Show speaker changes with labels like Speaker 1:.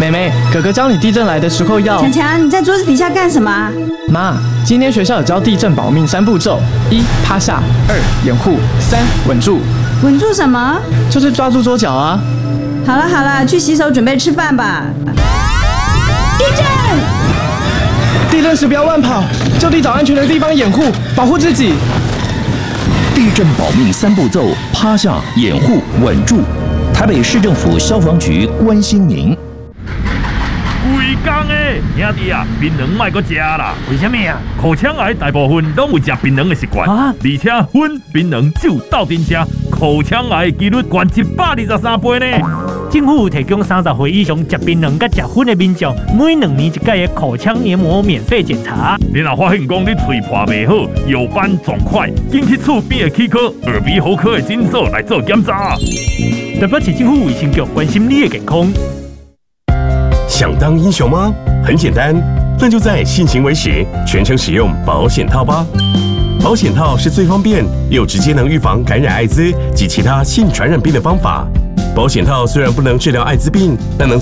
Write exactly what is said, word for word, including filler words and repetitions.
Speaker 1: 妹妹，哥哥教你地震来的时候要……
Speaker 2: 强强，你在桌子底下干什么啊？
Speaker 1: 妈，今天学校有教地震保命三步骤：一、趴下；二、掩护；三、稳住。
Speaker 2: 稳住什么？
Speaker 1: 就是抓住桌角啊。
Speaker 2: 好了好了，去洗手准备吃饭吧。地震！
Speaker 1: 地震时不要乱跑，就地找安全的地方掩护，保护自己。
Speaker 3: 地震保命三步骤：趴下、掩护、稳住。台北市政府消防局关心您。
Speaker 4: 规工诶，兄弟啊，槟榔莫阁食啦！为什么啊？口腔癌大部分拢有食槟榔的习惯，啊、而且薰槟榔酒斗阵吃，口腔癌几率高一百二十三倍呢。
Speaker 5: 政府提供三十岁以上食槟榔甲食薰的民众，每两年一届的口腔黏膜免费检查。
Speaker 4: 你若发现讲你嘴破袂好、有斑肿块，紧去厝边的齿科、耳鼻喉科的诊所来做检查。
Speaker 5: 台北市政府卫生局关心你的健康。
Speaker 6: 想当英雄吗？很简单，那就在性行为时全程使用保险套吧。保险套是最方便又直接能预防感染艾滋及其他性传染病的方法。保险套虽然不能治疗艾滋病，但能